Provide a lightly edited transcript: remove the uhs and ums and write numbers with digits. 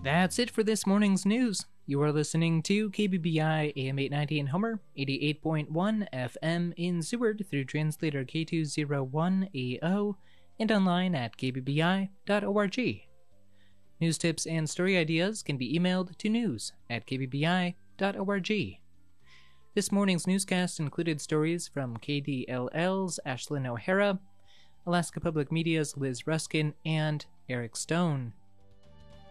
That's it for this morning's news. You are listening to KBBI AM 890 in Homer, 88.1 FM in Seward through translator K201AO and online at kbbi.org. News tips and story ideas can be emailed to news@kbbi.org. This morning's newscast included stories from KDLL's Ashlyn O'Hara, Alaska Public Media's Liz Ruskin, and Eric Stone.